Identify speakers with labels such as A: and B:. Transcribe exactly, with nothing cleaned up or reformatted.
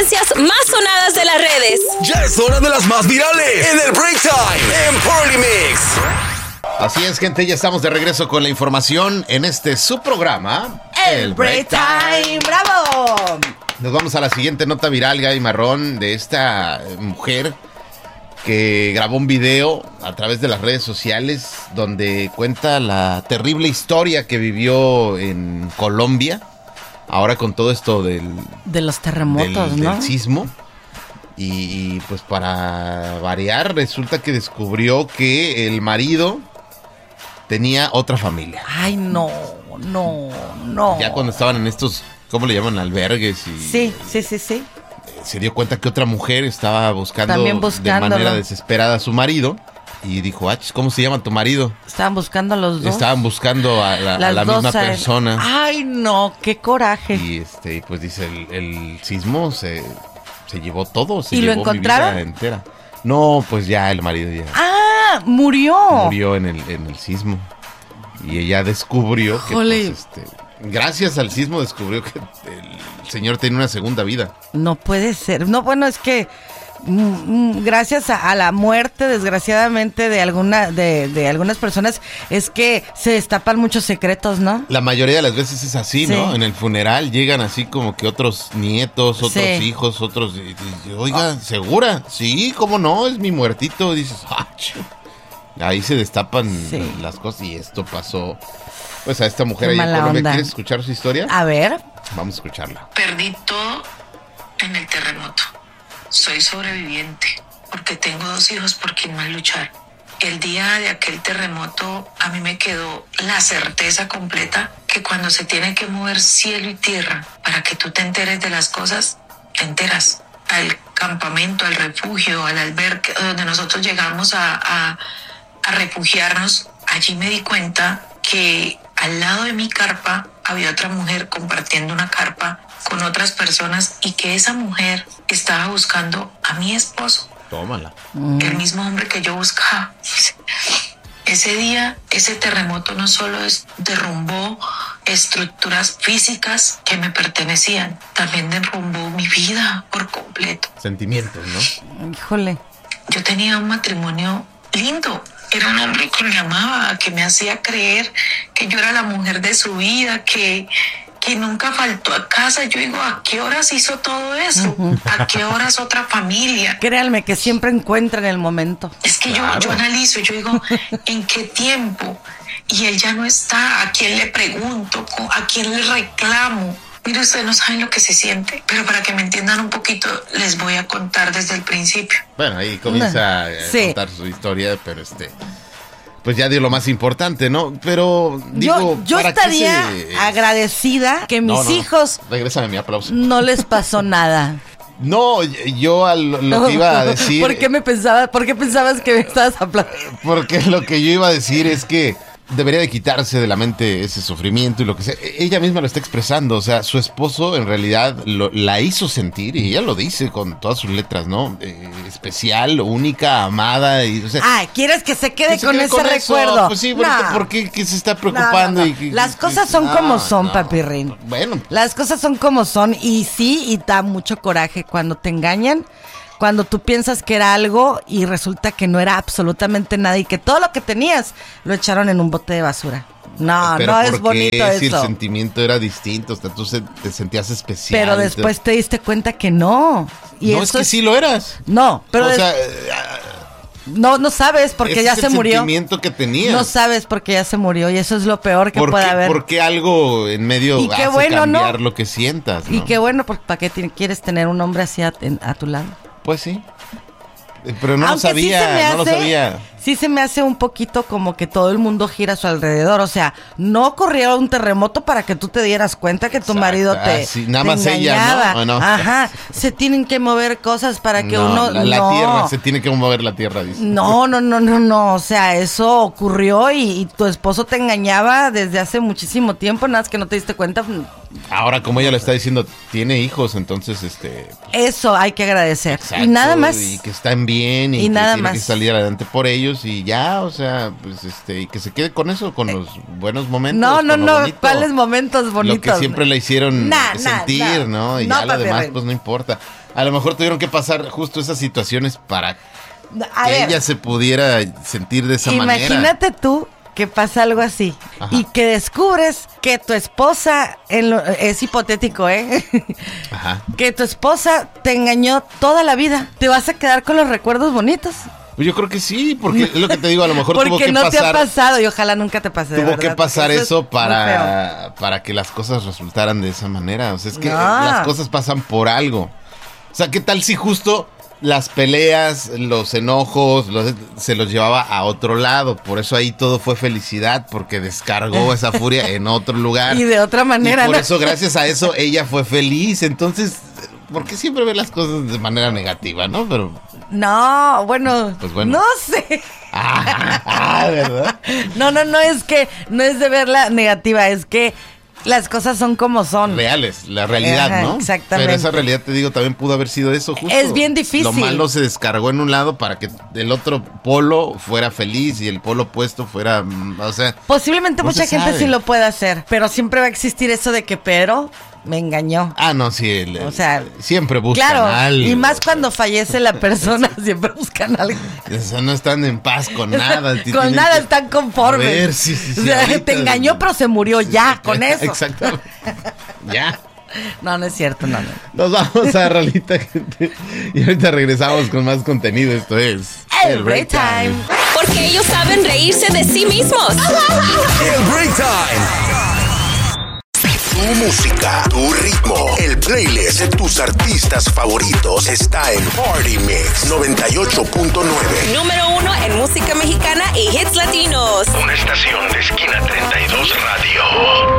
A: tendencias más sonadas de las redes.
B: Ya es hora de las más virales en el Break Time en Polymix.
C: Así es, gente, ya estamos de regreso con la información en este su programa,
D: El Break Time. ¡Bravo!
C: Nos vamos a la siguiente nota viral, Gaby Marrón, de esta mujer que grabó un video a través de las redes sociales donde cuenta la terrible historia que vivió en Colombia, ahora con todo esto del...
D: De los terremotos,
C: del,
D: ¿no?
C: del sismo. Y, y pues para variar, resulta que descubrió que el marido tenía otra familia.
D: Ay, no, no, no.
C: Ya cuando estaban en estos, ¿cómo le llaman? Albergues. Y
D: sí, sí, sí, sí.
C: Se dio cuenta que otra mujer estaba buscando de manera desesperada a su marido. Y dijo, ah, ¿cómo se llama tu marido?
D: Estaban buscando a los dos.
C: Estaban buscando a la, a la misma persona.
D: Ay, no, qué coraje.
C: Y este, pues dice, el, el sismo se, se llevó todo. Se
D: ¿Y
C: llevó
D: lo encontraron?
C: Mi vida entera. No, pues ya el marido ya.
D: Ah, murió.
C: Murió en el, en el sismo. Y ella descubrió que, pues, este, gracias al sismo descubrió que el señor tenía una segunda vida.
D: No puede ser. No, bueno, es que mm, gracias a, a la muerte, desgraciadamente, de alguna de, de algunas personas, es que se destapan muchos secretos, ¿no?
C: La mayoría de las veces es así,
D: sí.
C: ¿no? En el funeral llegan así como que otros nietos, otros
D: sí.
C: hijos, otros... Y, y, oiga, oh. ¿segura? Sí, ¿cómo no? Es mi muertito. Y dices, ah, ahí se destapan sí. las cosas y esto pasó pues a esta mujer ahí en Colombia. Onda. ¿Quieres escuchar su historia?
D: A ver.
C: Vamos a escucharla.
E: Perdí todo en el terremoto. Soy sobreviviente porque tengo dos hijos por quien más luchar. El día de aquel terremoto a mí me quedó la certeza completa que cuando se tiene que mover cielo y tierra para que tú te enteres de las cosas, te enteras. Al campamento, al refugio, al albergue donde nosotros llegamos a, a, a refugiarnos, allí me di cuenta que al lado de mi carpa había otra mujer compartiendo una carpa con otras personas y que esa mujer estaba buscando a mi esposo.
C: Tómala.
E: El mismo hombre que yo buscaba. Ese día, ese terremoto no solo es, derrumbó estructuras físicas que me pertenecían, también derrumbó mi vida por completo.
C: Sentimientos, ¿no?
D: Híjole.
E: Yo tenía un matrimonio lindo. Era un hombre que me amaba, que me hacía creer que yo era la mujer de su vida, que, que nunca faltó a casa. Yo digo, ¿a qué horas hizo todo eso? Uh-huh. ¿A qué horas otra familia?
D: Créanme que siempre encuentran el momento.
E: Es que claro. yo, yo analizo, yo digo, ¿en qué tiempo? Y él ya no está. ¿A quién le pregunto? ¿A quién le reclamo? Mire, ustedes no saben lo que se siente, pero para que me entiendan un poquito, les voy a contar desde el principio.
C: Bueno, ahí comienza a sí. contar su historia, pero este, pues ya dio lo más importante, ¿no? Pero digo,
D: yo, yo
C: ¿para
D: estaría
C: qué se...
D: agradecida que mis
C: no, no,
D: hijos,
C: regrésame mi aplauso,
D: no les pasó nada.
C: No, yo a lo, lo que iba a decir.
D: ¿Por qué me pensaba, por qué pensabas que me estabas aplaudiendo?
C: Porque lo que yo iba a decir es que debería de quitarse de la mente ese sufrimiento y lo que sea. Ella misma lo está expresando, o sea, su esposo en realidad lo, la hizo sentir y ella lo dice con todas sus letras, ¿no? Eh, especial, única, amada. Y, o sea,
D: ah, ¿quieres que se quede
C: que se
D: con
C: quede
D: ese
C: con
D: recuerdo?
C: Eso. Pues sí,
D: no.
C: ¿por qué que se está preocupando?
D: No, no, no.
C: Y que,
D: Las
C: que,
D: cosas
C: que,
D: son
C: no,
D: como son,
C: no.
D: papirrín.
C: Bueno.
D: Las cosas son como son y sí, y da mucho coraje cuando te engañan. Cuando tú piensas que era algo y resulta que no era absolutamente nada y que todo lo que tenías lo echaron en un bote de basura. No,
C: pero
D: no
C: ¿por
D: es bonito
C: qué?
D: eso.
C: Si el sentimiento era distinto, o sea, tú se, te sentías especial.
D: Pero después te diste cuenta que no. Y
C: no,
D: eso
C: es que
D: es...
C: sí lo eras.
D: No, pero...
C: O
D: des...
C: sea...
D: No, no sabes porque
C: ese
D: ya
C: es
D: se
C: el
D: murió.
C: Sentimiento que tenías.
D: No sabes porque ya se murió y eso es lo peor que puede haber.
C: Porque algo en medio
D: y qué
C: hace
D: bueno,
C: cambiar
D: ¿no?
C: lo que sientas, ¿no?
D: Y qué bueno, porque ¿para qué te, quieres tener un hombre así a, a tu lado?
C: Pues sí. Pero no
D: Aunque
C: lo sabía,
D: sí se me hace,
C: no lo sabía.
D: Sí se me hace un poquito como que todo el mundo gira a su alrededor. O sea, no ocurrió un terremoto para que tú te dieras cuenta que tu Exacto. marido te,
C: ah, sí. Nada
D: te
C: más
D: engañaba.
C: ella, ¿no? ¿no?
D: Ajá. Se tienen que mover cosas para que
C: no,
D: uno...
C: La, la
D: no.
C: tierra, se tiene que mover la tierra, dice.
D: No, no, no, no, no. O sea, eso ocurrió y, y tu esposo te engañaba desde hace muchísimo tiempo. Nada más que no te diste cuenta.
C: Ahora, como ella lo está diciendo, tiene hijos, entonces, este...
D: Eso hay que agradecer.
C: Exacto,
D: y nada más.
C: Y que están bien y,
D: y
C: que
D: nada
C: tiene
D: más.
C: que salir adelante por ellos. ellos y ya, o sea, pues este, y que se quede con eso, con los buenos momentos.
D: No, no,
C: con lo
D: no,
C: bonito,
D: ¿cuáles momentos bonitos?
C: Lo que siempre le hicieron
D: Nah, nah,
C: sentir,
D: nah.
C: ¿no? Y
D: No,
C: ya lo
D: papi,
C: demás,
D: Rey.
C: pues no importa. A lo mejor tuvieron que pasar justo esas situaciones para
D: A
C: que
D: ver,
C: ella se pudiera sentir de esa manera.
D: imagínate tú que pasa algo así
C: Ajá.
D: y que descubres que tu esposa, en lo- es hipotético, ¿eh?
C: Ajá.
D: que tu esposa te engañó toda la vida. ¿Te vas a quedar con los recuerdos bonitos?
C: Pues yo creo que sí, porque es lo que te digo, a lo mejor
D: Porque
C: tuvo que
D: no te ha
C: pasar.
D: pasado y ojalá nunca te pase. de
C: Tuvo
D: verdad,
C: que pasar
D: porque
C: eso
D: es muy feo.
C: para, para que las cosas resultaran de esa manera. O sea, es que
D: No.
C: las cosas pasan por algo. O sea, ¿qué tal si justo las peleas, los enojos, los- se los llevaba a otro lado? Por eso ahí todo fue felicidad, porque descargó esa furia en otro lugar.
D: Y de otra manera,
C: Y por
D: ¿no?
C: eso, gracias a eso, ella fue feliz. Entonces, ¿por qué siempre ve las cosas de manera negativa, no? Pero,
D: No, bueno,
C: Pues bueno.
D: no sé.
C: ah, ah, ¿verdad?
D: No, no, no es que no es de verla negativa, es que las cosas son como son.
C: Reales, la realidad,
D: Ajá,
C: ¿no?
D: exactamente.
C: Pero esa realidad, te digo, también pudo haber sido eso justo.
D: Es bien difícil.
C: Lo malo se descargó en un lado para que el otro polo fuera feliz y el polo opuesto fuera, mm, o sea...
D: Posiblemente
C: no
D: mucha
C: se
D: gente
C: sabe.
D: sí lo puede hacer, pero siempre va a existir eso de que pero me engañó.
C: Ah, no, sí, el-
D: O sea,
C: siempre buscan
D: Claro,
C: algo.
D: y más cuando fallece la persona, siempre buscan algo.
C: O sea, no están en paz con nada.
D: Con
C: tienen
D: nada
C: que-
D: están conformes.
C: A ver, sí, sí, sí,
D: O sea,
C: ahorita-
D: te engañó, pero se murió ya, con eso.
C: Exactamente. Ya.
D: No, no es cierto, no, no.
C: Nos vamos a Rolita, gente. Y ahorita regresamos con más contenido. Esto es...
D: El Break Time.
A: Porque ellos saben reírse de sí mismos.
B: El Break Time.
F: Tu música, tu ritmo, el playlist de tus artistas favoritos está en Party Mix noventa y ocho punto nueve.
A: Número uno en música mexicana y hits latinos.
F: Una estación de Esquina treinta y dos Radio.